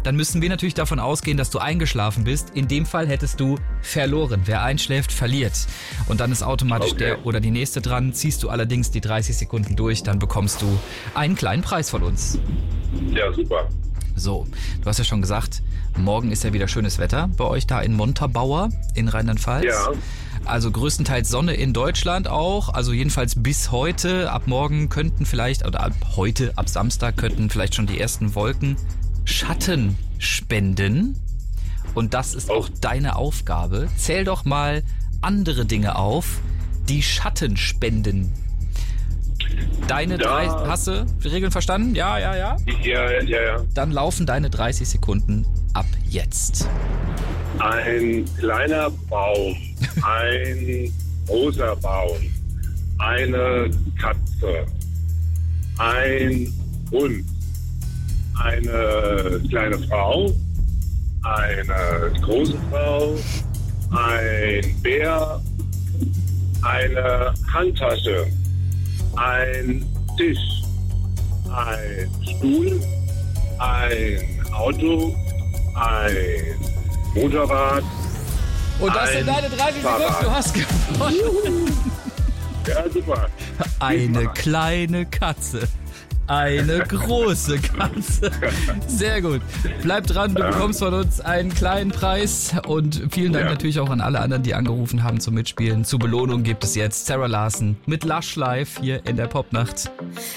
dann müssen wir natürlich davon ausgehen, dass du eingeschlafen bist. In dem Fall hättest du verloren. Wer einschläft, verliert. Und dann ist automatisch der oder die nächste dran. Ziehst du allerdings die 30 Sekunden durch, dann bekommst du einen kleinen Preis von uns. Ja, super. So, du hast ja schon gesagt, morgen ist ja wieder schönes Wetter bei euch da in Montabaur in Rheinland-Pfalz. Ja. Also größtenteils Sonne in Deutschland auch, also jedenfalls bis heute. Ab morgen könnten vielleicht, oder ab heute, ab Samstag könnten vielleicht schon die ersten Wolken Schatten spenden. Und das ist auch deine Aufgabe. Zähl doch mal andere Dinge auf, die Schatten spenden. Deine hast du die Regeln verstanden? Ja. Ja. Dann laufen deine 30 Sekunden ab jetzt. Ein kleiner Baum, ein großer Baum, eine Katze, ein Hund, eine kleine Frau, eine große Frau, ein Bär, eine Handtasche, ein Tisch, ein Stuhl, ein Auto, ein Motorrad. Und das sind deine 30 Sekunden, du hast gewonnen. Ja, super. Eine kleine Katze. Eine große Katze. Sehr gut. Bleib dran, du bekommst von uns einen kleinen Preis. Und vielen Dank natürlich auch an alle anderen, die angerufen haben zum Mitspielen. Zur Belohnung gibt es jetzt Sarah Larson mit Lush Live hier in der Popnacht.